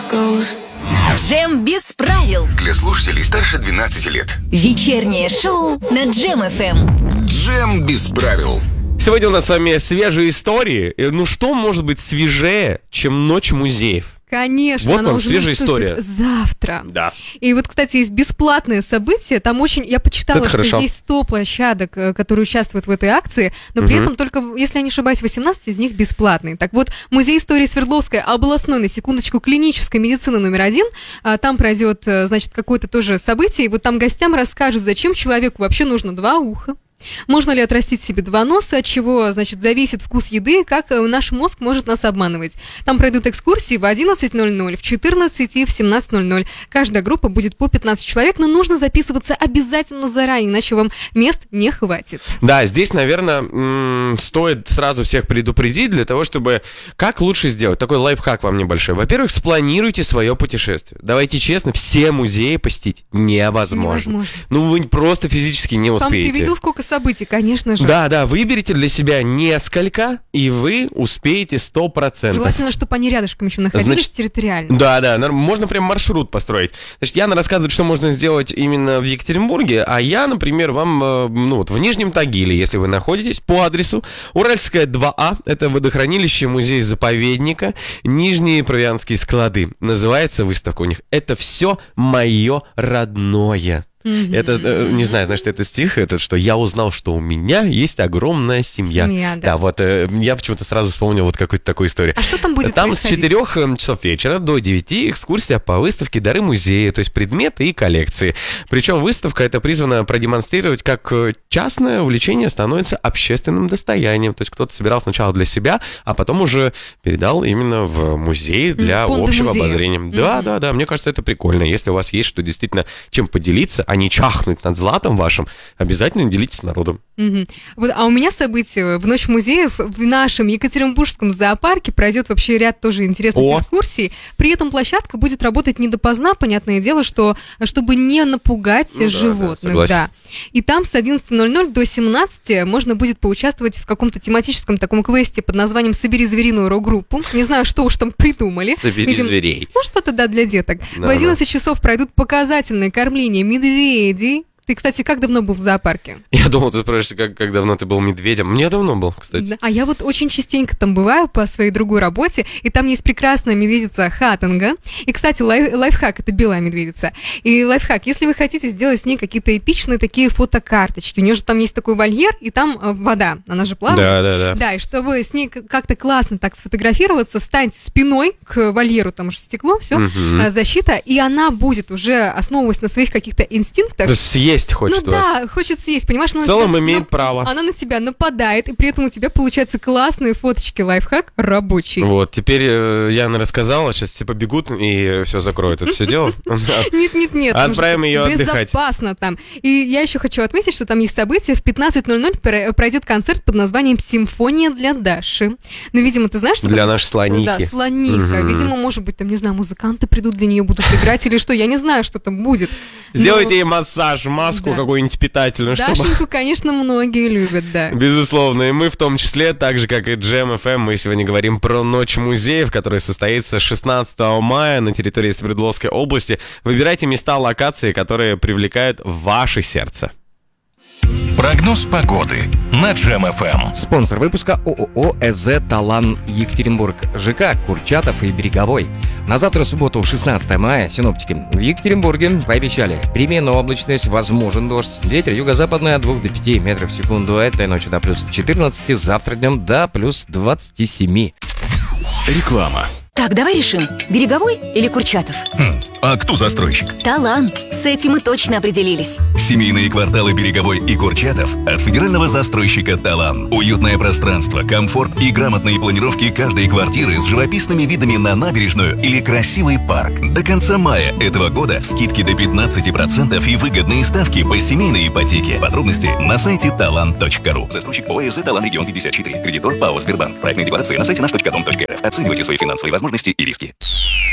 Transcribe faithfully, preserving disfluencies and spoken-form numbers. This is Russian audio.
Джем без правил. Для слушателей старше двенадцати лет. Вечернее шоу на Джем эф эм. Джем без правил. Сегодня у нас с вами свежие истории. Ну что может быть свежее, чем ночь музеев? Конечно, вот она вам уже свежая история. Завтра. Да. И вот, кстати, есть бесплатное событие. Там очень, я почитала, Это что хорошо. есть сто площадок, которые участвуют в этой акции, но при Мгм. этом только, если я не ошибаюсь, восемнадцать из них бесплатные. Так вот, Музей истории Свердловской областной, на секундочку, клинической медицины номер один, а, там пройдет, а, значит, какое-то тоже событие, и вот там гостям расскажут, зачем человеку вообще нужно два уха. Можно ли отрастить себе два носа, от чего, значит, зависит вкус еды, как э, наш мозг может нас обманывать. Там пройдут экскурсии в одиннадцать ноль ноль, в четырнадцать и в семнадцать ноль ноль. Каждая группа будет по пятнадцать человек, но нужно записываться обязательно заранее, иначе вам мест не хватит. Да, здесь, наверное, м- стоит сразу всех предупредить для того, чтобы... Как лучше сделать? Такой лайфхак вам небольшой. Во-первых, спланируйте свое путешествие. Давайте честно, все музеи посетить невозможно. Невозможно. Ну, вы просто физически не Там успеете. ты видел, сколько событий, конечно же. Да, да, выберите для себя несколько, и вы успеете сто процентов. Желательно, чтобы они рядышком еще находились. Значит, территориально. Да, да, нар- можно прям маршрут построить. Значит, Яна рассказывает, что можно сделать именно в Екатеринбурге, а я, например, вам, э, ну вот, в Нижнем Тагиле, если вы находитесь, по адресу Уральская два А, это водохранилище, музей заповедника, Нижние Провианские склады. Называется выставка у них «Это все мое родное». Мгм. Это, э, не знаю, значит, это стих, это что я узнал, что у меня есть огромная семья. Семья, да. Да, вот э, я почему-то сразу вспомнил вот какую-то такую историю. А что там будет Там с происходить? четырёх часов вечера до девяти экскурсия по выставке «Дары музея», то есть предметы и коллекции. Причем выставка это призвана продемонстрировать, как э, частное увлечение становится общественным достоянием. То есть кто-то собирал сначала для себя, а потом уже передал именно в музей для Фонды общего музея. обозрения. Да, Мгм. да, да, мне кажется, это прикольно. Если у вас есть что действительно чем поделиться, а не чахнуть над златом вашим, обязательно делитесь с народом. Мгм. Вот, а у меня событие в Ночь музеев в нашем Екатеринбургском зоопарке пройдет вообще ряд тоже интересных О. экскурсий. При этом площадка будет работать не допоздна, понятное дело, что чтобы не напугать Ну да, животных. да, согласен. Да. И там с одиннадцати ноль ноль до семнадцати можно будет поучаствовать в каком-то тематическом таком квесте под названием «Собери звериную рок-группу». Не знаю, что уж там придумали. Собери Видимо, зверей. Ну, что-то, да, для деток. Да, в одиннадцать часов пройдут показательные кормления медведей. Ты, кстати, как давно был в зоопарке? Я думал, ты спрашиваешь, как, как давно ты был медведем. Мне давно был, кстати. Да. А я вот очень частенько там бываю по своей другой работе, и там есть прекрасная медведица Хаттинга. И, кстати, лайф, лайфхак — это белая медведица. И лайфхак, если вы хотите сделать с ней какие-то эпичные такие фотокарточки, у нее же там есть такой вольер, и там э, вода, она же плавает. Да, да, да. Да, и чтобы с ней к- как-то классно так сфотографироваться, встаньте спиной к вольеру, там уже стекло, все, Мгм. защита, и она будет уже, основываясь на своих каких-то инстинктах, То есть съесть хочет ну вас. да, хочет съесть, понимаешь? В она на целом тебя имеет нап- право. Она на тебя нападает, и при этом у тебя получаются классные фоточки, лайфхак рабочий. Вот, теперь э, Яна рассказала, сейчас все побегут и все закроют это все дело. Нет, нет, нет. Отправим нужно- её отдыхать. Безопасно там. И я еще хочу отметить, что там есть событие. В пятнадцать ноль ноль пр- пройдет концерт под названием «Симфония для Даши». Ну, видимо, ты знаешь, что Для такое нашей с- слонихи. Да, слониха. Мгм. Видимо, может быть, там, не знаю, музыканты придут для нее, будут играть или что. Я не знаю, что там будет. Но Сделайте ей массаж, маску Да. какую-нибудь питательную, чтобы... Дашеньку, конечно, многие любят, да. Безусловно, и мы в том числе, так же, как и Джем эф эм, мы сегодня говорим про Ночь музеев, которая состоится шестнадцатого мая на территории Свердловской области. Выбирайте места, локации, которые привлекают ваше сердце. Прогноз погоды на Джем эф эм. Спонсор выпуска ООО «ЭЗ Талан Екатеринбург», ЖК Курчатов и Береговой. На завтра, субботу, шестнадцатого мая, синоптики в Екатеринбурге пообещали переменную облачность, возможен дождь. Ветер юго-западный от двух до пяти метров в секунду. Этой ночью до плюс четырнадцати, завтра днем до плюс двадцати семи. Реклама. Так, давай решим, Береговой или Курчатов? Хм, а кто застройщик? Талант. С этим мы точно определились. Семейные кварталы Береговой и Курчатов от федерального застройщика «Талан». Уютное пространство, комфорт и грамотные планировки каждой квартиры с живописными видами на набережную или красивый парк. До конца мая этого года скидки до пятнадцати процентов и выгодные ставки по семейной ипотеке. Подробности на сайте талан точка ру. Застройщик ОАО «ЭЗ Талан Регион пятьдесят четыре». Кредитор ПАО «Сбербанк». Проектная декларация на сайте наш точка дом точка рф. Оценивайте свои финансовые возможности и риски.